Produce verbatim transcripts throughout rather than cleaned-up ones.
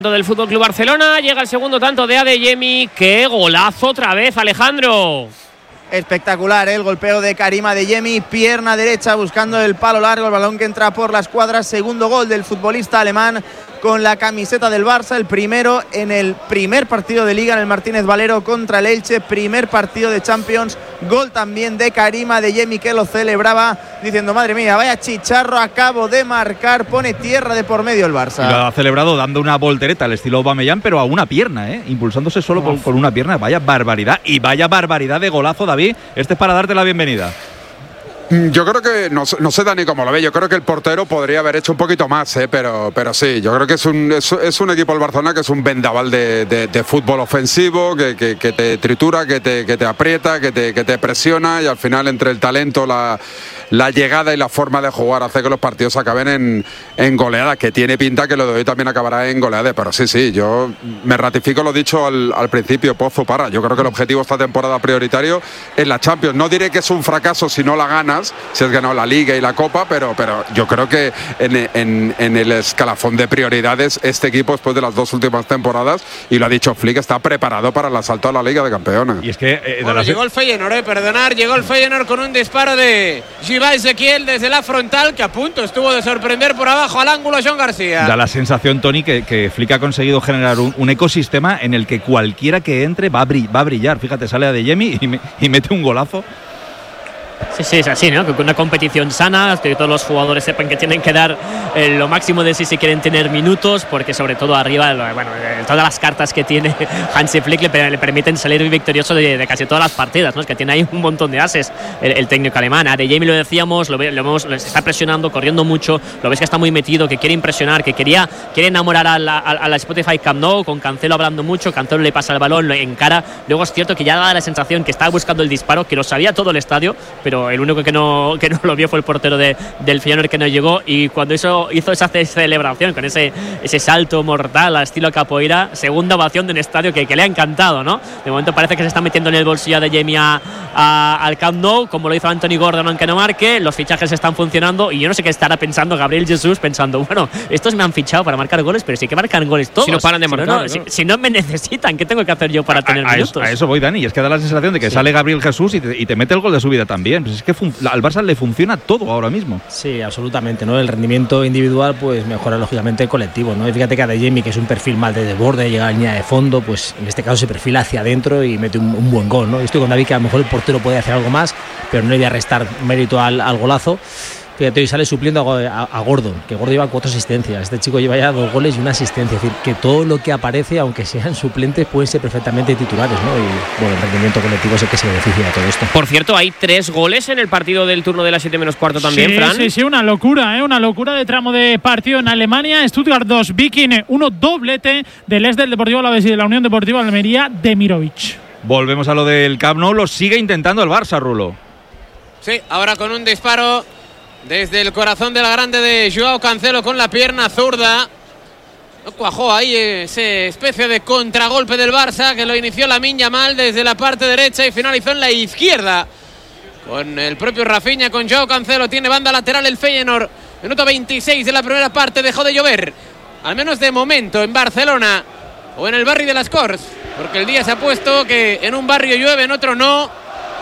Del Fútbol Club Barcelona, llega el segundo tanto de Adeyemi. ¡Qué golazo otra vez, Alejandro! Espectacular, ¿eh? El golpeo de Karim Adeyemi, pierna derecha buscando el palo largo, el balón que entra por la escuadra. Segundo gol del futbolista alemán con la camiseta del Barça, el primero en el primer partido de Liga en el Martínez Valero contra el Elche, primer partido de Champions, gol también de Karim Adeyemi, que lo celebraba diciendo: madre mía, vaya chicharro acabo de marcar, pone tierra de por medio el Barça. Y lo ha celebrado dando una voltereta al estilo Aubameyang, pero a una pierna, ¿eh? impulsándose solo con, con una pierna. Vaya barbaridad, y vaya barbaridad de golazo, David. Este es para darte la bienvenida. Yo creo que, no, no sé Dani cómo lo ve, yo creo que el portero podría haber hecho un poquito más, ¿eh? pero, pero sí, yo creo que es un, es, es un equipo el Barcelona que es un vendaval de, de, de fútbol ofensivo, que, que, que te tritura, que te, que te aprieta, que te, que te presiona, y al final entre el talento, la, la llegada y la forma de jugar hace que los partidos acaben en, en goleada, que tiene pinta que lo de hoy también acabará en goleada. Pero sí, sí, yo me ratifico lo dicho al, al principio, Pozo para, yo creo que el objetivo esta temporada prioritario es la Champions. No diré que es un fracaso si no la ganas, si has ganado la Liga y la Copa, pero, pero yo creo que en, en, en el escalafón de prioridades este equipo, después de las dos últimas temporadas, y lo ha dicho Flick, está preparado para el asalto a la Liga de Campeones. Y es que eh, bueno, la... llegó el Feyenoord, eh, perdonar, llegó el Feyenoord con un disparo de Giva Ezequiel desde la frontal, que a punto estuvo de sorprender por abajo al ángulo John García. Da la sensación, Tony, que, que Flick ha conseguido generar un, un ecosistema en el que cualquiera que entre va a, brill, va a brillar. Fíjate, sale Adeyemi y, me, y mete un golazo. Sí, sí, es así, ¿no? Que una competición sana, que todos los jugadores sepan que tienen que dar eh, lo máximo de sí si quieren tener minutos, porque sobre todo arriba, bueno, eh, todas las cartas que tiene Hansi Flick le, le permiten salir victorioso de, de casi todas las partidas, ¿no? Es que tiene ahí un montón de ases el, el técnico alemán. Adeyemi, lo decíamos, lo, ve, lo vemos, lo está presionando, corriendo mucho, lo ves que está muy metido, que quiere impresionar, que quería quiere enamorar a la, a, a la Spotify Camp Nou, con Cancelo hablando mucho, Cancelo le pasa el balón, lo encara. Luego es cierto que ya da la sensación que estaba buscando el disparo, que lo sabía todo el estadio, pero el único que no, que no lo vio fue el portero de, del Feyenoord, que no llegó, y cuando hizo, hizo esa celebración con ese, ese salto mortal al estilo capoeira, segunda ovación de un estadio que, que le ha encantado, ¿no? De momento parece que se está metiendo en el bolsillo de Adeyemi a, a, al Camp Nou, como lo hizo Anthony Gordon, aunque no marque. Los fichajes están funcionando y yo no sé qué estará pensando Gabriel Jesús, pensando, bueno, estos me han fichado para marcar goles, pero sí que marcan goles todos. Si no paran de marcar, si no, no, ¿no? Si, si no me necesitan, ¿qué tengo que hacer yo para a, tener a minutos? Eso, a eso voy, Dani, y es que da la sensación de que sí. Sale Gabriel Jesús y te, y te mete el gol de su vida también. Pues es que fun, al Barça le funciona todo ahora mismo. Sí, absolutamente, ¿no? El rendimiento individual pues mejora lógicamente el colectivo, ¿no? Y fíjate que Adeyemi, que es un perfil más de desborde, llega a la línea de fondo, pues en este caso se perfila hacia adentro y mete un, un buen gol, ¿no? Estoy con David, que a lo mejor el portero puede hacer algo más, pero no le voy a restar mérito al, al golazo. Fíjate, hoy sale supliendo a, a, a Gordon, que Gordon lleva cuatro asistencias. Este chico lleva ya dos goles y una asistencia. Es decir, que todo lo que aparece, aunque sean suplentes, pueden ser perfectamente titulares, ¿no? Y bueno, el rendimiento colectivo es el que se beneficia de todo esto. Por cierto, hay tres goles en el partido del turno de las siete menos cuarto también, sí, Fran. Sí, sí, una locura, ¿eh? Una locura de tramo de partido en Alemania. Stuttgart dos, Viking uno, doblete del ex del Deportivo Alavés y de la Unión Deportiva Almería, Demirovic. Volvemos a lo del Camp Nou, lo sigue intentando el Barça, Rulo. Sí, ahora con un disparo desde el corazón de la grande de Joao Cancelo con la pierna zurda. No cuajó ahí ese especie de contragolpe del Barça, que lo inició Lamine Yamal desde la parte derecha y finalizó en la izquierda con el propio Rafinha, con Joao Cancelo. Tiene banda lateral el Feyenoord. Minuto veintiséis de la primera parte. Dejó de llover, al menos de momento, en Barcelona o en el barrio de las Corts, porque el día se ha puesto que en un barrio llueve, en otro no.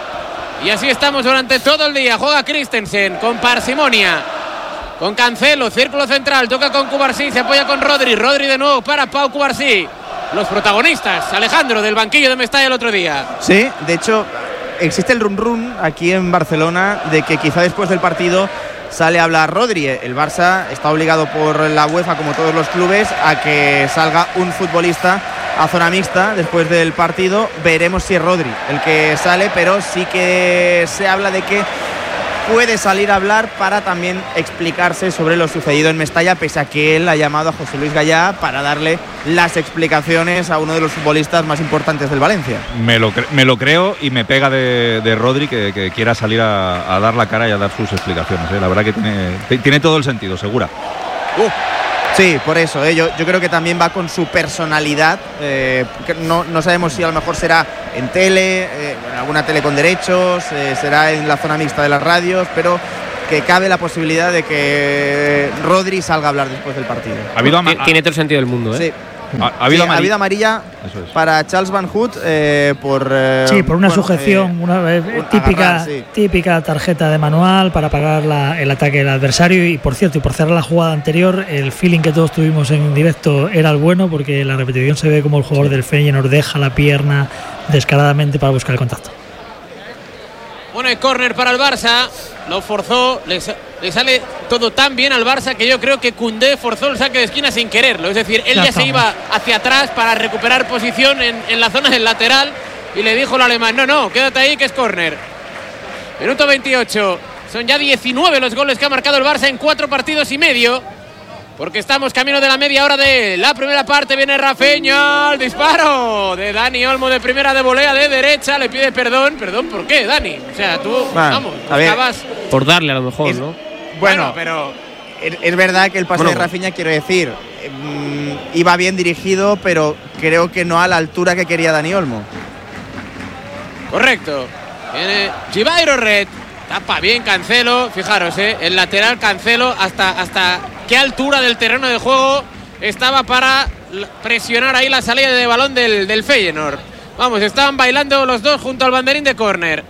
Y así estamos durante todo el día. Juega Christensen con parsimonia, con Cancelo, círculo central, toca con Cubarsí, se apoya con Rodri, Rodri de nuevo para Pau Cubarsí. Los protagonistas, Alejandro, del banquillo de Mestalla el otro día. Sí, de hecho, existe el run run aquí en Barcelona de que quizá después del partido sale a hablar Rodri. El Barça está obligado por la UEFA, como todos los clubes, a que salga un futbolista a zona mixta después del partido. Veremos si es Rodri el que sale, pero sí que se habla de que puede salir a hablar para también explicarse sobre lo sucedido en Mestalla, pese a que él ha llamado a José Luis Gallá para darle las explicaciones a uno de los futbolistas más importantes del Valencia. Me lo, cre- me lo creo y me pega de, de Rodri que, que quiera salir a, a dar la cara y a dar sus explicaciones, ¿eh? La verdad que tiene, tiene todo el sentido, segura. Uh. Sí, por eso, ¿eh? yo, yo creo que también va con su personalidad. Eh, no, no sabemos si a lo mejor será en tele, eh, en alguna tele con derechos, eh, será en la zona mixta de las radios, pero que cabe la posibilidad de que Rodri salga a hablar después del partido. Ha habido ama- tiene todo el sentido del mundo, ¿eh? Sí. Ha, ha habido, sí, amarilla. ha habido amarilla para Charles Van Hout eh, por eh, sí, por una bueno, sujeción, eh, una eh, un típica agarrar, sí. típica tarjeta de manual para parar la, el ataque del adversario. Y por cierto, y por cerrar la jugada anterior, el feeling que todos tuvimos en directo era el bueno, porque en la repetición se ve como el jugador del Feyenoord deja la pierna descaradamente para buscar el contacto. Bueno, el córner para el Barça, lo forzó, le, le sale todo tan bien al Barça que yo creo que Koundé forzó el saque de esquina sin quererlo. Es decir, él ya, ya se iba hacia atrás para recuperar posición en, en la zona del lateral y le dijo al alemán, no, no, quédate ahí que es córner. Minuto veintiocho, son ya diecinueve los goles que ha marcado el Barça en cuatro partidos y medio, porque estamos camino de la media hora de la primera parte. Viene Rafinha, el disparo de Dani Olmo de primera de volea de derecha, le pide perdón. ¿Perdón por qué, Dani? O sea, tú, bueno, vamos, buscabas... Por darle a lo mejor, es, ¿no? Bueno, bueno, pero... Es, es verdad que el pase bueno, de Rafinha, quiero decir, eh, iba bien dirigido, pero creo que no a la altura que quería Dani Olmo. Correcto. Viene Givairo Red. Tapa bien Cancelo, fijaros, eh, el lateral Cancelo hasta, hasta qué altura del terreno de juego estaba para presionar ahí la salida de balón del, del Feyenoord. Vamos, estaban bailando los dos junto al banderín de córner.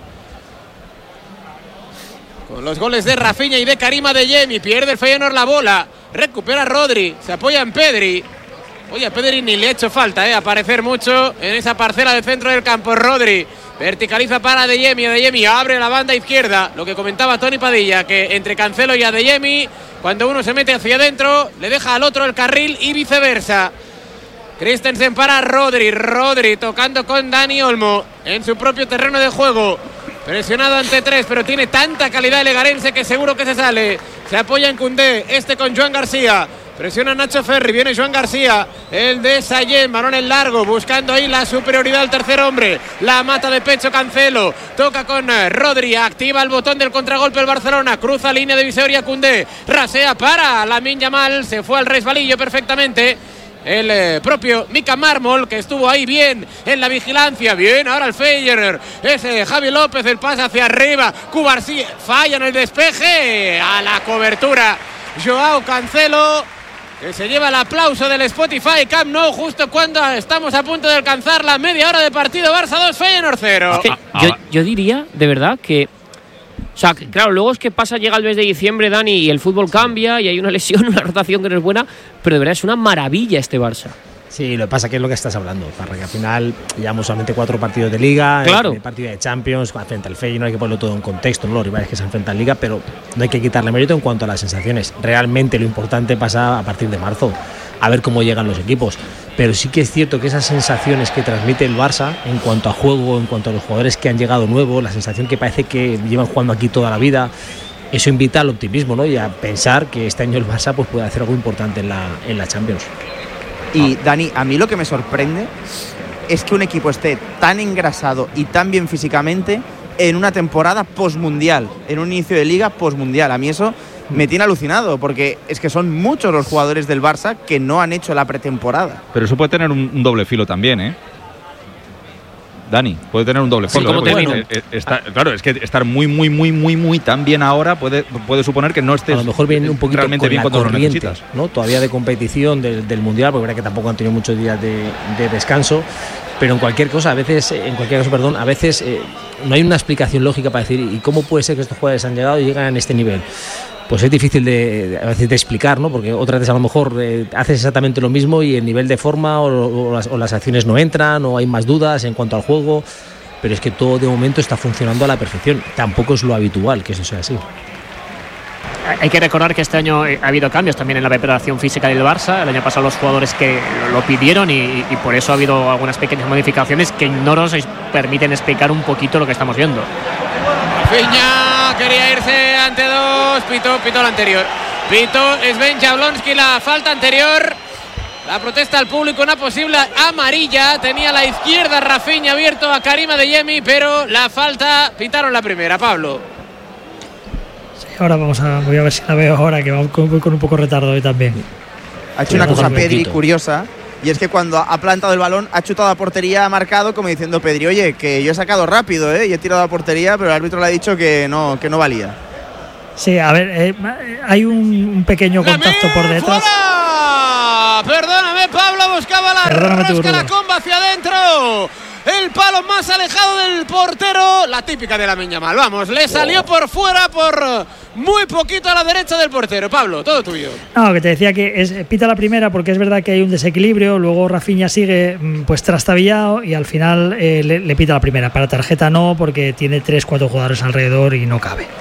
Con los goles de Rafinha y de Karim Adeyemi, pierde el Feyenoord la bola, recupera Rodri, se apoya en Pedri. Oye, a Pedri ni le ha hecho falta, eh, aparecer mucho en esa parcela del centro del campo. Rodri verticaliza para Adeyemi, Adeyemi abre la banda izquierda, lo que comentaba Tony Padilla, que entre Cancelo y Adeyemi, cuando uno se mete hacia adentro, le deja al otro el carril y viceversa. Christensen para Rodri, Rodri tocando con Dani Olmo en su propio terreno de juego, presionado ante tres, pero tiene tanta calidad el legarense que seguro que se sale. Se apoya en Koundé, este con Joan García. Presiona Nacho Ferri, viene Joan García, el de Sallén, balón en largo, buscando ahí la superioridad del tercer hombre, la mata de pecho Cancelo, toca con Rodri, activa el botón del contragolpe el Barcelona, cruza línea de divisoria Koundé, rasea para Lamine Yamal, se fue al resbalillo perfectamente. El eh, propio Mika Mármol, que estuvo ahí bien en la vigilancia. Bien, ahora el Feyenoord. Ese Javi López, el pase hacia arriba. Cubarsí falla en el despeje. A la cobertura Joao Cancelo, que se lleva el aplauso del Spotify Camp Nou justo cuando estamos a punto de alcanzar la media hora de partido. Barça dos, Feyenoord cero. Es que yo, yo diría, de verdad, que... O sea, claro, luego es que pasa, llega el mes de diciembre, Dani, y el fútbol cambia y hay una lesión, una rotación que no es buena, pero de verdad es una maravilla este Barça. Sí, lo que pasa que es lo que estás hablando, para que al final llevamos solamente cuatro partidos de Liga, claro, el partido de Champions, frente al Feyenoord, hay que ponerlo todo en contexto, ¿no? Los rivales que se enfrentan en Liga, pero no hay que quitarle mérito en cuanto a las sensaciones. Realmente lo importante pasa a partir de marzo, a ver cómo llegan los equipos. Pero sí que es cierto que esas sensaciones que transmite el Barça en cuanto a juego, en cuanto a los jugadores que han llegado nuevos, la sensación que parece que llevan jugando aquí toda la vida, eso invita al optimismo, ¿no? Y a pensar que este año el Barça pues, puede hacer algo importante en la, en la Champions. Y Dani, a mí lo que me sorprende es que un equipo esté tan engrasado y tan bien físicamente en una temporada postmundial, en un inicio de liga postmundial. A mí eso me tiene alucinado, porque es que son muchos los jugadores del Barça que no han hecho la pretemporada. Pero eso puede tener un, un doble filo también, ¿eh? Dani, puede tener un doble sí, filo. ¿cómo ¿eh? termino? Porque, eh, está, claro, es que estar muy, muy, muy, muy, muy tan bien ahora puede, puede suponer que no estés a lo mejor viene un poquito realmente con bien la cuando lo corriente, necesitas, ¿no? Todavía de competición del, del Mundial, porque verdad que tampoco han tenido muchos días de, de descanso, pero en cualquier cosa, a veces, en cualquier caso, perdón, a veces eh, no hay una explicación lógica para decir, ¿y cómo puede ser que estos jugadores han llegado y llegan a este nivel? Pues es difícil de, a veces de explicar, ¿no? Porque otras veces a lo mejor eh, haces exactamente lo mismo y el nivel de forma o, o, las, o las acciones no entran, o hay más dudas en cuanto al juego, pero es que todo de momento está funcionando a la perfección. Tampoco es lo habitual que eso sea así. Hay que recordar que este año ha habido cambios también en la preparación física del Barça. El año pasado los jugadores que lo pidieron y, y por eso ha habido algunas pequeñas modificaciones que no nos permiten explicar un poquito lo que estamos viendo. Rafinha quería irse ante dos, pito, pito la anterior. Pito Sven Jablonski, la falta anterior. La protesta al público, una posible amarilla. Tenía a la izquierda Rafinha abierto a Karim Adeyemi, pero la falta, pitaron la primera, Pablo. Sí, ahora vamos a, voy a ver si la veo ahora, que voy con, con un poco de retardo hoy también. Ha hecho una cosa Pedri curiosa, y es que cuando ha plantado el balón, ha chutado a portería, ha marcado como diciendo Pedri, oye, que yo he sacado rápido, ¿eh? Y he tirado a portería, pero el árbitro le ha dicho que no, que no valía. Sí, a ver, eh, hay un, un pequeño contacto por detrás. ¡Fuera! Perdóname, Pablo, buscaba la rosca, la comba hacia adentro. El palo más alejado del portero. La típica de Lamine Yamal. Vamos, le salió por fuera por muy poquito a la derecha del portero. Pablo, todo tuyo. No, que te decía que es, pita la primera porque es verdad que hay un desequilibrio. Luego Rafinha sigue pues trastabillado y al final eh, le, le pita la primera. Para tarjeta no, porque tiene tres, cuatro jugadores alrededor y no cabe.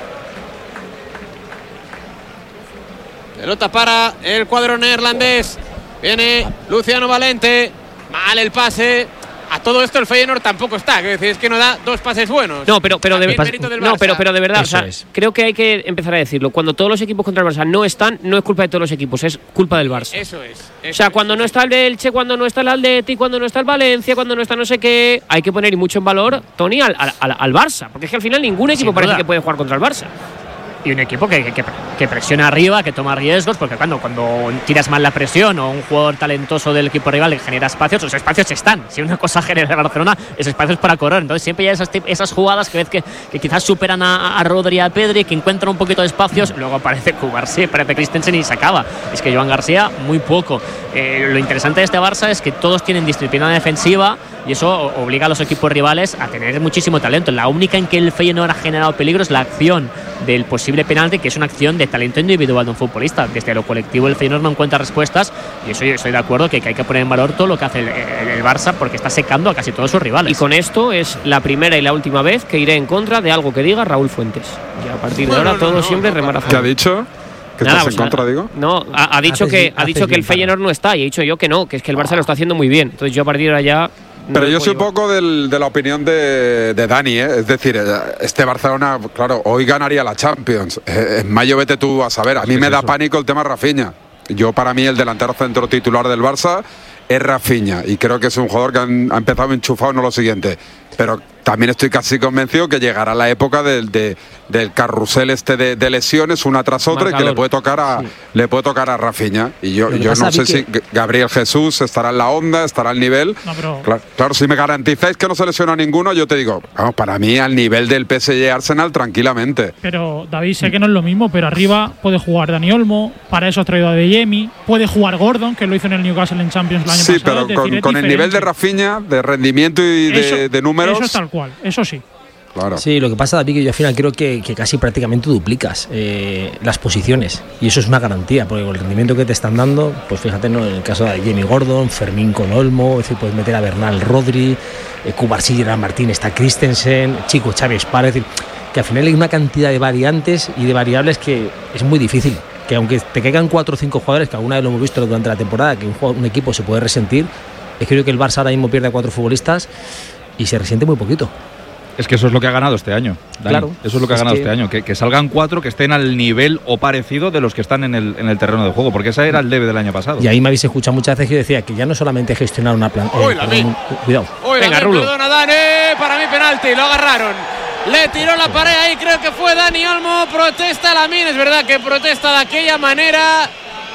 Pelota para el cuadro neerlandés. Viene Luciano Valente. Mal el pase. A todo esto el Feyenoord tampoco está, que es que no da dos pases buenos. No, pero pero de, no, pero, pero de verdad, o sea, es. creo que hay que empezar a decirlo. Cuando todos los equipos contra el Barça no están, no es culpa de todos los equipos, es culpa del Barça. Eso es. Eso o sea, es, cuando eso no está el Elche, cuando no está el Atleti, cuando no está el Valencia, cuando no está no sé qué, hay que poner mucho en valor, Tony, al, al, al Barça, porque es que al final ningún equipo Sin parece duda. que puede jugar contra el Barça. Y un equipo que, que, que presiona arriba, que toma riesgos, porque cuando, cuando tiras mal la presión o un jugador talentoso del equipo rival le genera espacios, esos espacios están. Si una cosa genera el Barcelona, es espacios para correr. Entonces siempre hay esas, esas jugadas que ves que, que quizás superan a, a Rodri y a Pedri, que encuentran un poquito de espacios, luego aparece Cubarsí, aparece Christensen y se acaba. Es que Joan García, muy poco. Eh, lo interesante de este Barça es que todos tienen disciplina defensiva y eso obliga a los equipos rivales a tener muchísimo talento. La única en que el Feyenoord ha generado peligro es la acción del posible penalti, que es una acción de talento individual de un futbolista. Desde lo colectivo el Feyenoord no encuentra respuestas y eso yo estoy de acuerdo que, que hay que poner en valor todo lo que hace el, el, el Barça, porque está secando a casi todos sus rivales. Y con esto es la primera y la última vez que iré en contra de algo que diga Raúl Fuentes. Y a partir de No, ahora no, todo no, siempre no, remar a ¿Qué ha dicho? ¿Que Nada, estás en pues, contra, digo? No, ha, ha dicho Haces que bien, ha dicho haces que el bien, Pablo. Feyenoord no está y he dicho yo que no, que es que el Barça lo está haciendo muy bien. Entonces yo a partir de ahora ya no Pero me yo puedo soy un llevar. poco del- de la opinión de, de Dani, ¿eh? Es decir, eh, este Barcelona, claro, hoy ganaría la Champions. Eh, En mayo vete tú a saber. A mí ¿Qué me es da eso? pánico el tema Rafinha. Yo, para mí, el delantero centro titular del Barça es Rafinha. Y creo que es un jugador que han- ha empezado enchufado, no lo siguiente. Pero también estoy casi convencido que llegará la época del, de- del carrusel este de, de lesiones, una tras otra, y que Marcador. le puede tocar a, Sí. le puede tocar a Rafinha. Y yo, Lo que yo pasa, no sé Vicky- si G- Gabriel Jesús estará en la onda, estará al nivel. No, pero- Claro, claro, si me garantizáis que no se lesiona ninguno, yo te digo, vamos, para mí al nivel del P S G Arsenal, tranquilamente. Pero David, sé que no es lo mismo, pero arriba puede jugar Dani Olmo, para eso has traído a De Jemi, puede jugar Gordon, que lo hizo en el Newcastle en Champions el año Sí, pasado. pero es decir, con, es con el nivel de diferente. Rafinha, de rendimiento y de, Eso- de números. Eso es tal cual, eso sí. Claro. Sí, lo que pasa, David, que yo al final creo que, que casi prácticamente duplicas eh, las posiciones y eso es una garantía, porque con el rendimiento que te están dando, pues fíjate, ¿no? En el caso de Jamie Gordon, Fermín con Olmo, es decir, puedes meter a Bernal, Rodri, eh, Cubarsí, Gerard Martín, está Christensen, Chico Chávez Párez, es decir, que al final hay una cantidad de variantes y de variables que es muy difícil, que aunque te caigan cuatro o cinco jugadores, que alguna vez lo hemos visto durante la temporada, que un, jugador- un equipo se puede resentir, es que creo que el Barça ahora mismo pierde a cuatro futbolistas y se resiente muy poquito. Es que eso es lo que ha ganado este año, Dani. Claro. Eso es lo que ha Es ganado que- este año, que, que salgan cuatro que estén al nivel o parecido de los que están en el, en el terreno de juego, porque ese era el debe del año pasado. Y ahí me habéis escuchado muchas veces que yo decía que ya no solamente gestionar una plan. Uy, eh, la perdón, vi. cuidado. Uy, Venga, Dani, Rulo. perdona, Dani, para mí penalti, lo agarraron. Le tiró la pared ahí, creo que fue Dani Olmo. Protesta Lamine, es verdad que protesta de aquella manera.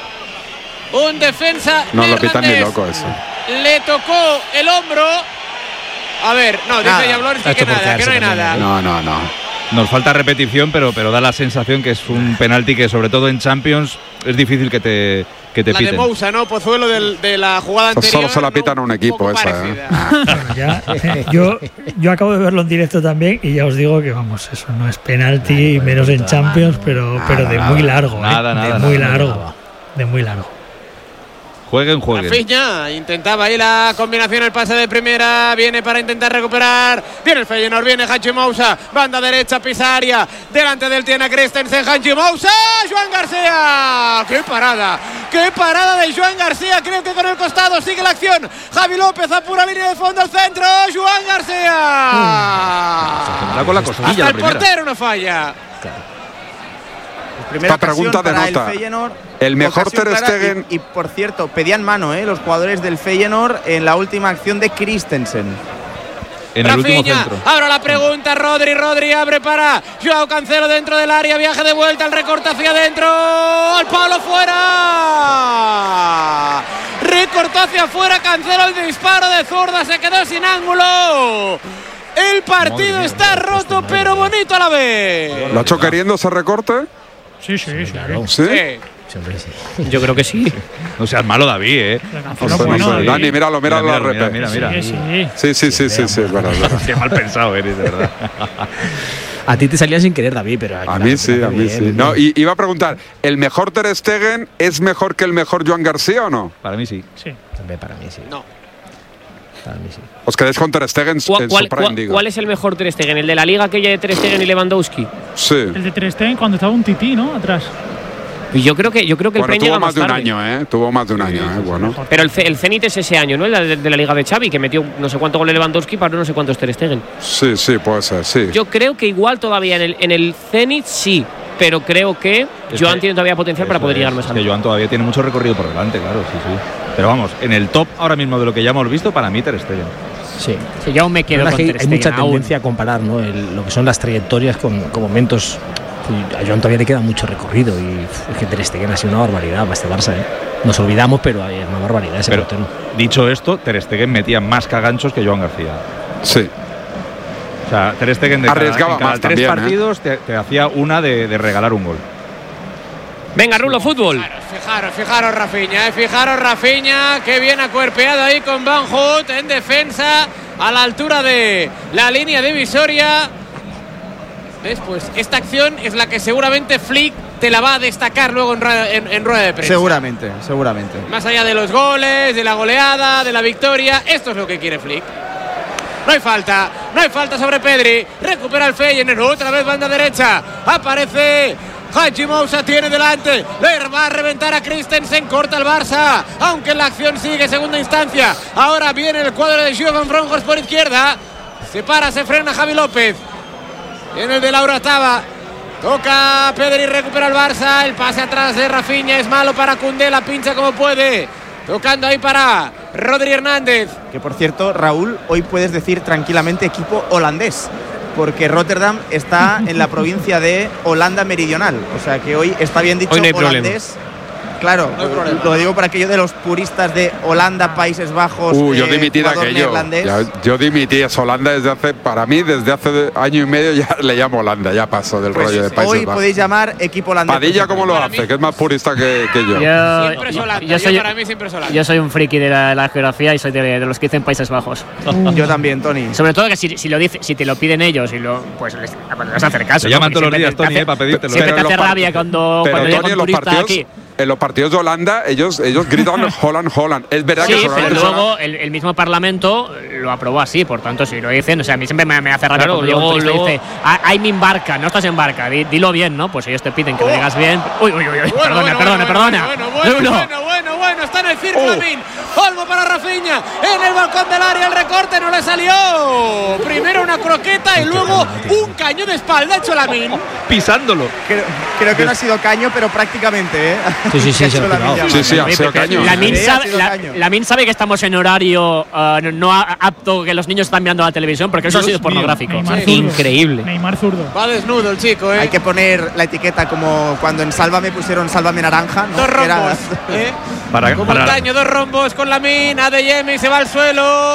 Un defensa No lo pitan ni neerlandés. loco eso. Le tocó el hombro. A ver, no, dice Nada. Jablonski Ha que hecho por nada, que no hay quedarse nada. No, no, no. Nos falta repetición, pero, pero da la sensación que es un penalti que, sobre todo en Champions, es difícil que te, que te La de piten. Moussa, ¿no? Pozuelo del- de la jugada Solo anterior. se la ¿no? pitan a un equipo poco esa, ¿eh? parecida. Bueno, ya, eh, yo, yo acabo de verlo en directo también y ya os digo que vamos, eso no es penalti, menos en Champions, pero, pero de muy largo, ¿eh? Nada, nada, de muy nada, largo, nada. de muy largo. Jueguen, jueguen. Rafinha intentaba ahí la combinación, el pase de primera, viene para intentar recuperar, viene el Feyenoord, viene Hanchi Moussa, banda derecha, pisa área, delante del tiene a Christensen, Hanchi Moussa, Joan García, qué parada, qué parada de Joan García, creo que con el costado sigue la acción, Javi López a pura línea de fondo al centro, Joan García, Se tendrá con la costilla hasta la el primera. portero no falla. Primera Esta ocasión pregunta para denota el Feyenoord. el mejor Ocasión Ter clara Stegen. Y, y, por cierto, pedían mano ¿eh? los jugadores del Feyenoord en la última acción de Christensen. En el último Rafinha, centro. ahora la pregunta, Rodri, Rodri abre para Joao Cancelo dentro del área, viaje de vuelta, el recorte hacia adentro, al palo fuera, recortó hacia afuera Cancelo, el disparo de zurda, se quedó sin ángulo, el partido Madre mía, está roto pero bonito a la vez. ¿Lo ha hecho queriendo ese recorte? Sí, sí, sí. Claro. Sí. Sí. Hombre, sí. Yo creo que sí. No seas malo, David, ¿eh? Cancelo es bueno, Dani, David. míralo, míralo Mira, la mira, repe. mira, mira, mira. Sí, sí. Sí, sí, sí, sí, sí, es verdad, es verdad. Qué mal pensado eres, de verdad. A ti te salían sin querer, David, pero A mí sí, a mí sí. No, y iba a preguntar, ¿el mejor Ter Stegen es mejor que el mejor Joan García o no? Para mí sí. Sí. Hombre, para mí sí. No. Para mí sí. ¿Os quedáis con Ter Stegen ¿Cuál, en cuál, su prime, cuál- digo? cuál es el mejor Ter Stegen? ¿El de la liga aquella de Ter Stegen y Lewandowski? Sí. El de Ter Stegen cuando estaba un tití, ¿no? Atrás. Y yo creo que, yo creo que el Bueno, Prime tuvo llega más más de un tarde. año, ¿eh? Tuvo más de un año, ¿eh? Bueno. Pero el, Ce- el Zenit es ese año, ¿no? El de, de la liga de Xavi, que metió no sé cuánto goles Lewandowski para no sé cuántos Ter Stegen. Sí, sí, puede ser, sí. Yo creo que igual todavía en el, en el Zenit sí, pero creo que Es Joan que- tiene todavía potencial para Eso poder es, llegar más es alto. que Joan todavía tiene mucho recorrido por delante, claro, sí, sí. Pero vamos, en el top ahora mismo de lo que ya hemos visto, para mí Ter Stegen. Sí. Sí, yo aún me quedo La verdad con es que Ter hay Stegen, mucha aún. tendencia a comparar, ¿no? El- lo que son las trayectorias con, con momentos. A Joan todavía le queda mucho recorrido y uf, es que Ter Stegen ha sido una barbaridad para este Barça, ¿eh? Nos olvidamos, pero es una barbaridad ese Pero portero. dicho esto, Ter Stegen metía más caganchos que Joan García. Sí. O sea, Ter Stegen de cada, Arriesgaba en cada más tres también, ¿eh? partidos te, te hacía una de, de regalar un gol. Venga, Rulo, fútbol. Fijaros, fijaros Rafinha, eh, fijaros Rafinha, que bien acuerpeado ahí con Van Hout en defensa a la altura de la línea divisoria. ¿Ves? Pues esta acción es la que seguramente Flick te la va a destacar luego en rueda, en, en rueda de prensa. Seguramente, seguramente. Más allá de los goles, de la goleada, de la victoria, esto es lo que quiere Flick. No hay falta, no hay falta sobre Pedri. Recupera el Feyenoord, otra vez banda derecha. Aparece Haji Moussa, tiene delante. Le va a reventar a Christensen, corta el Barça. Aunque la acción sigue, segunda instancia. Ahora viene el cuadro de Jovan Bronjos por izquierda. Se para, se frena Javi López. Viene el de Laura Taba. Toca Pedri, recupera el Barça. El pase atrás de Rafinha es malo para Koundé, la pincha como puede. Tocando ahí para Rodri Hernández. Que por cierto, Raúl, hoy puedes decir tranquilamente equipo holandés, porque Rotterdam está en la provincia de Holanda Meridional. O sea que hoy está bien dicho Hoy no hay holandés. Claro, No hay problema. lo digo para aquello de los puristas de Holanda, Países Bajos. Uh, yo eh, dimití de jugador aquello. neerlandés. Ya- yo dimití, es Holanda desde hace, para mí, desde hace año y medio ya le llamo Holanda, ya paso del Pues rollo de Países hoy Bajos. podéis llamar equipo holandés. Padilla, ¿cómo lo Para hace? mí- Que es más purista que, que yo. Yo, Siempre es Holanda. yo Yo soy, para mí siempre es Holanda. yo soy un friki de la, la geografía y soy de, de los que dicen Países Bajos. Yo también, Tony. Sobre todo que si, si lo dice, si te lo piden ellos y lo, pues les, ah, pues les vas a hacer caso. Te ¿no? llaman Porque todos los siempre días, te Tony, hace- eh, para pedírtelo. Siempre Pero te en hace los rabia part- cuando, Pero cuando llega Tony, un en los turista partidos, aquí. en los partidos de Holanda, ellos, ellos gritan Holland, Holland. Es verdad Sí, que son pero holandeses. luego el, el mismo Parlamento lo aprobó así, por tanto, si lo dicen, o sea, a mí siempre me, me hace rabia Claro, cuando llega un luego- turista y luego- dice, "Ah, I'm in barca, no estás en barca, di- dilo bien, ¿no? Pues ellos te piden que lo digas bien. Uy, uy, uy, uy, Bueno, perdona, bueno, perdona, bueno, perdona. Bueno, bueno, Nulo. bueno, bueno, bueno, está en el círculo, Oh. Lamin. Olmo para Rafinha. En el balcón del área, el recorte no le salió. Primero una croqueta y luego un caño de espalda hecho Lamin. Pisándolo. Creo, creo que no ha sido caño, pero prácticamente, ¿eh? Sí, sí, sí, Ha se lo hecho ha Lamine tirado. Yamal. Sí, sí, ha Oye, sido pero caño. Lamin Sí, ha sabe, sido la- caño. Lamin sabe que estamos en horario ah, no, no apto, que los niños están mirando la televisión, porque eso ha sido Dios mío, pornográfico. Neymar Sí. zurdo. Increíble. Neymar zurdo. Va desnudo el chico, ¿eh? Hay que poner la etiqueta como cuando en Sálvame pusieron Sálvame Naranja, ¿no? Dos Que era- rombos. ¿eh? Para, Como para- el caño, dos rombos con Lamin. Adeyemi se va al suelo.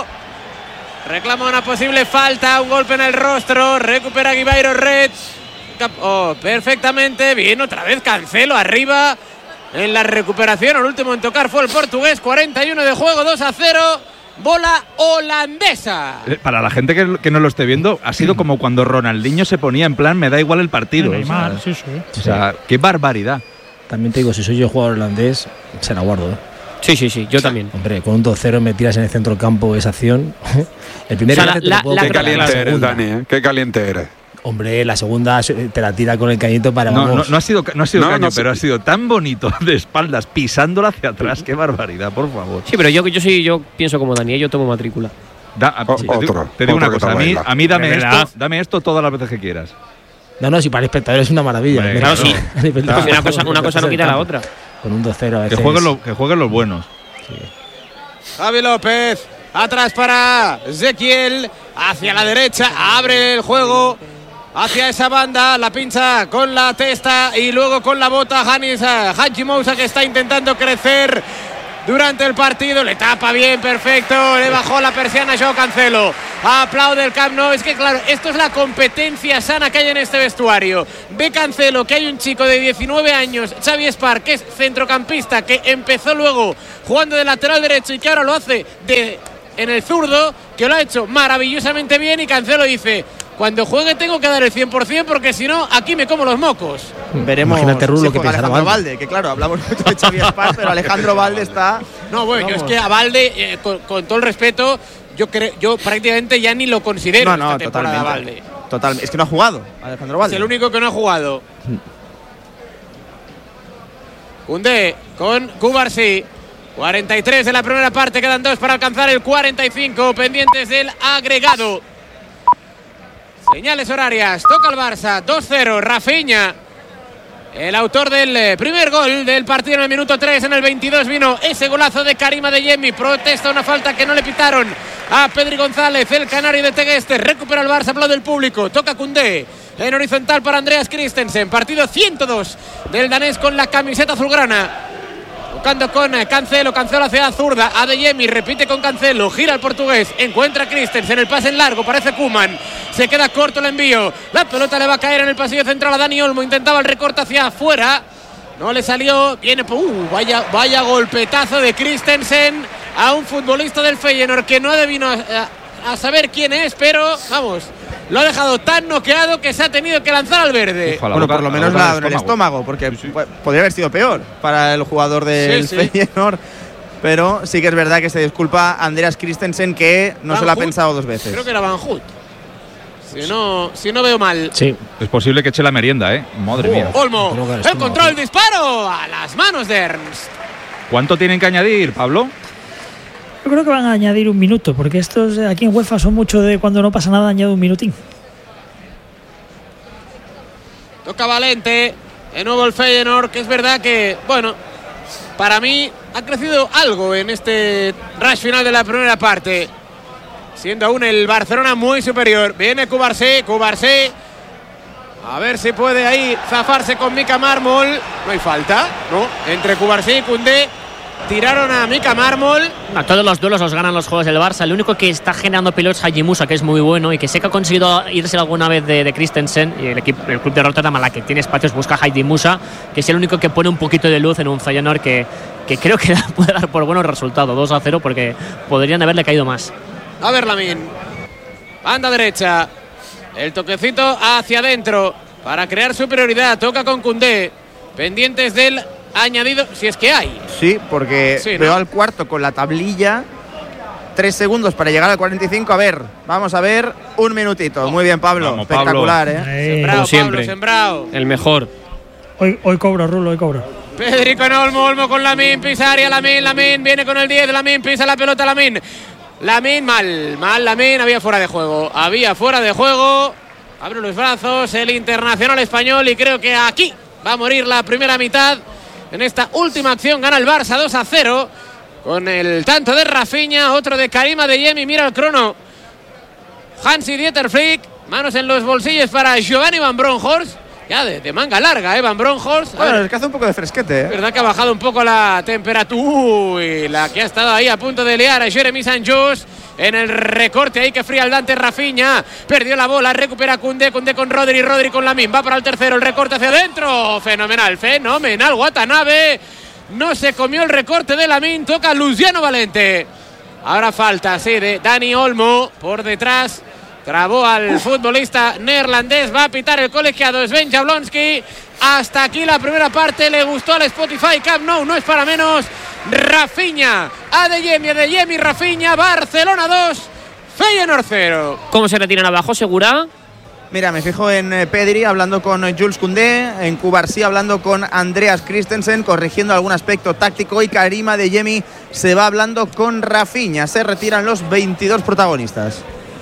Reclama una posible falta, un golpe en el rostro. Recupera Guibairo Red. Cap- Oh, perfectamente. Bien, otra vez Cancelo arriba. En la recuperación, el último en tocar fue el portugués. cuarenta y uno de juego, dos a cero. Bola holandesa. eh, para la gente que, que no lo esté viendo, ha sido como cuando Ronaldinho se ponía en plan, me da igual el partido. Neymar, o sea, sí, sí. o sea, qué barbaridad. También te digo, si soy yo jugador holandés, se la guardo, ¿eh? Sí, sí, sí, yo también. Hombre, con un dos cero me tiras en el centro del campo esa acción. El primer O sea, remate te la- lo puedo la- Qué comprar, la caliente eres, segunda- Dani, ¿eh? Qué caliente eres. Hombre, la segunda te la tira con el cañito para No, no, vamos. no ha sido, no ha sido No, caño, no sé. pero ha sido tan bonito de espaldas, pisándola hacia atrás. Qué barbaridad, por favor. Sí, pero yo, yo sí, yo pienso como Dani, ¿eh? Yo tomo matrícula. Da- a- O- te, digo, otro, te digo una otro que cosa, a te mí, baila. a mí dame De esto, verdad. dame esto todas las veces que quieras. No, no, si para el espectador es una maravilla. Hombre, Mira, claro, sí. a nivel de- Una cosa, una cosa no quita la otra. Con un dos cero a Que veces. jueguen, lo- que jueguen los buenos. Javi López, atrás para Ezequiel, hacia la derecha, abre el juego hacia esa banda, la pincha con la testa y luego con la bota Janis Haji Moussa, que está intentando crecer. durante el partido. Le tapa bien, perfecto. Le bajó la persiana a Joao Cancelo. Aplaude el Camp Nou. Es que claro, esto es la competencia sana que hay en este vestuario. Ve Cancelo que hay un chico de diecinueve años, Xavi Espar, que es centrocampista, que empezó luego jugando de lateral derecho y que ahora lo hace de en el zurdo, que lo ha hecho maravillosamente bien, y Cancelo dice: cuando juegue tengo que dar el cien por ciento porque si no, aquí me como los mocos. Veremos. Imagínate, Rulo, si lo que juega pensará Alejandro Valde. Valde, que claro, hablamos mucho de Xavi Espar, pero Alejandro Valde está… No, bueno, yo es que a Valde, eh, con, con todo el respeto, yo creo, yo prácticamente ya ni lo considero No, no, esta temporada totalmente. Valde. Total, es que no ha jugado Alejandro Valde. Es el único que no ha jugado. Koundé con Cubarsí. cuarenta y tres de la primera parte, quedan dos para alcanzar el cuarenta y cinco, pendientes del agregado. Señales horarias, toca el Barça, dos cero, Rafinha, el autor del primer gol del partido en el minuto tres. En el veintidós vino ese golazo de Karim Adeyemi, protesta una falta que no le pitaron a Pedri González, el canario de Tegueste. Recupera el Barça, aplaude el público, toca Koundé en horizontal para Andreas Christensen, partido ciento dos del danés con la camiseta azulgrana. Buscando con Cancelo, Cancelo hacia zurda, Adeyemi repite con Cancelo, gira el portugués, encuentra a Christensen, el pase en largo, parece Koeman, se queda corto el envío, la pelota le va a caer en el pasillo central a Dani Olmo, intentaba el recorte hacia afuera, no le salió, viene, uh, vaya, vaya golpetazo de Christensen a un futbolista del Feyenoord que no adivino a, a, a saber quién es, pero vamos, lo ha dejado tan noqueado que se ha tenido que lanzar al verde. Ojalá, Bueno, boca, por lo menos boca la del en el estómago, porque sí, sí. podría haber sido peor para el jugador del Sí, sí. Feyenoord. Pero sí que es verdad que se disculpa Andreas Christensen, que no Van se lo ha Hout, pensado dos veces. Creo que era Van Hout. Si no, si no veo mal. Sí. Es posible que eche la merienda, ¿eh? Madre mía. Olmo, Droga al el estómago, control, tío. disparo a las manos de Ernst. ¿Cuánto tienen que añadir, Pablo? Yo creo que van a añadir un minuto, porque estos aquí en UEFA son mucho de cuando no pasa nada, añade un minutín. Toca Valente, de nuevo el Feyenoord, que es verdad que, bueno, para mí ha crecido algo en este rush final de la primera parte, siendo aún el Barcelona muy superior. Viene Cubarsí, Cubarsí, a ver si puede ahí zafarse con Mika Mármol. No hay falta, ¿no? Entre Cubarsí y Koundé tiraron a Mika Mármol. No, todos los duelos los ganan los juegos del Barça. El único que está generando pilotos es Haji Musa, que es muy bueno y que sé que ha conseguido irse alguna vez de, de Christensen, y el, equipo, el club de Rotterdam, a la que tiene espacios, busca a Haji Musa, que es el único que pone un poquito de luz en un Feyenoord que, que creo que puede dar por buenos resultados, dos a cero, porque podrían haberle caído más. A ver, Lamine, banda derecha, el toquecito hacia adentro para crear superioridad. Toca con Koundé, pendientes del añadido, si es que hay. Sí, porque Sí, ¿no? veo al cuarto con la tablilla. Tres segundos para llegar al cuarenta y cinco. A ver, vamos a ver un minutito. Muy bien, Pablo. Vamos, Pablo. Espectacular, ¿eh? Ahí. Sembrado, Como siempre. Pablo, sembrado. El mejor. Hoy, hoy cobro, Rulo, hoy cobro. Pedri con Olmo, Olmo con Lamine, pisa área, Lamine, Lamine, viene con el diez, Lamine, pisa la pelota, Lamine. Lamine, mal, mal, Lamine, había fuera de juego, había fuera de juego. Abre los brazos el internacional español y creo que aquí va a morir la primera mitad. En esta última acción gana el Barça dos a cero con el tanto de Rafinha, otro de Karim Adeyemi. Mira el crono, Hansi Dieter Flick, manos en los bolsillos para Giovanni Van Bronckhorst, ya de, de manga larga, ¿eh? Van Bronckhorst. A Bueno, ver, es que hace un poco de fresquete, es ¿eh? verdad que ha bajado un poco la temperatura. Uy, la que ha estado ahí a punto de liar a Jeremy Sanjos en el recorte ahí que fría el Dante Rafinha. Perdió la bola, recupera Koundé, Koundé con Rodri, Rodri con Lamine. Va para el tercero, el recorte hacia adentro. Fenomenal, fenomenal. Watanabe no se comió el recorte de Lamine. Toca Luciano Valente. Ahora falta, sí, de Dani Olmo por detrás. Trabó al futbolista neerlandés. Va a pitar el colegiado Sven Jablonski. Hasta aquí la primera parte. Le gustó al Spotify Camp Nou, no es para menos. Rafinha, Adeyemi, Adeyemi, Rafinha. Barcelona dos, Feyenoord cero. ¿Cómo se retiran abajo, Segura? Mira, me fijo en eh, Pedri hablando con eh, Jules Koundé, en Cubarsí hablando con Andreas Christensen, corrigiendo algún aspecto táctico, y Karim Adeyemi se va hablando con Rafinha. Se retiran los veintidós protagonistas.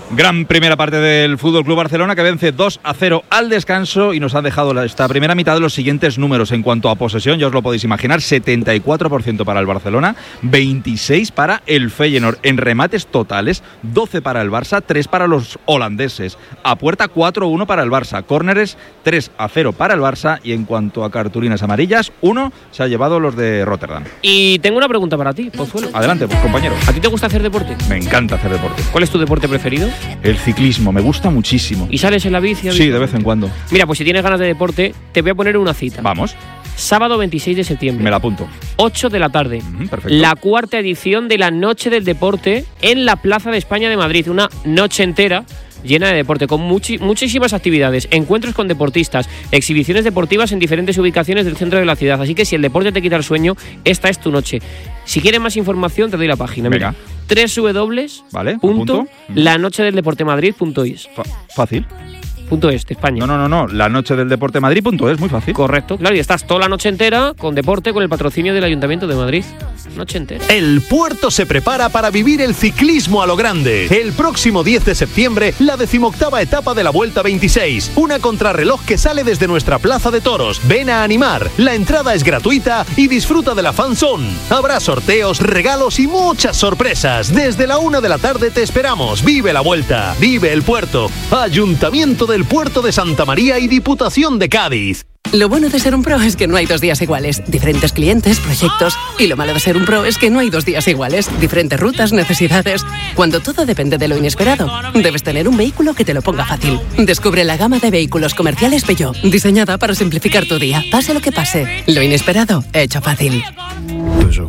Gran primera parte del Fútbol Club Barcelona, que vence dos a cero al descanso y nos ha dejado la, esta primera mitad de los siguientes números en cuanto a posesión. Ya os lo podéis imaginar: setenta y cuatro por ciento para el Barcelona, veintiséis para el Feyenoord. En remates totales, doce para el Barça, tres para los holandeses. A puerta, cuatro a uno para el Barça. Córneres, tres a cero para el Barça. Y en cuanto a cartulinas amarillas, uno se ha llevado los de Rotterdam. Y tengo una pregunta para ti, Pozuelo. Adelante, pues, compañero. ¿A ti te gusta hacer deporte? Me encanta hacer deporte. ¿Cuál es tu deporte preferido? El ciclismo, me gusta muchísimo. ¿Y sales en la bici? Sí, de vez en cuando. Mira, pues si tienes ganas de deporte, te voy a poner una cita. Vamos. Sábado veintiséis de septiembre. Me la apunto. ocho de la tarde. Uh-huh, perfecto. La cuarta edición de la Noche del Deporte en la Plaza de España de Madrid. Una noche entera llena de deporte, con muchi- muchísimas actividades, encuentros con deportistas, exhibiciones deportivas en diferentes ubicaciones del centro de la ciudad. Así que si el deporte te quita el sueño, esta es tu noche. Si quieres más información, te doy la página. Venga. Mira, w Vale, punto apunto. la noche del deporte madrid punto es. Fa- fácil. Punto es, de España. No, no, no, no. La noche del deporte Madrid punto es, muy fácil. Correcto, claro, y estás toda la noche entera con deporte, con el patrocinio del Ayuntamiento de Madrid. Noche entera. El Puerto se prepara para vivir el ciclismo a lo grande. El próximo diez de septiembre, la decimoctava etapa de la Vuelta veintiséis. Una contrarreloj que sale desde nuestra Plaza de Toros. Ven a animar. La entrada es gratuita y disfruta de la fanzone. Habrá sorteos, regalos y muchas sorpresas. Desde la una de la tarde te esperamos. Vive la Vuelta. Vive el Puerto. Ayuntamiento del Puerto de Santa María y Diputación de Cádiz. Lo bueno de ser un pro es que no hay dos días iguales. Diferentes clientes, proyectos. Y lo malo de ser un pro es que no hay dos días iguales. Diferentes rutas, necesidades. Cuando todo depende de lo inesperado, debes tener un vehículo que te lo ponga fácil. Descubre la gama de vehículos comerciales Peugeot, diseñada para simplificar tu día. Pase lo que pase, lo inesperado, hecho fácil.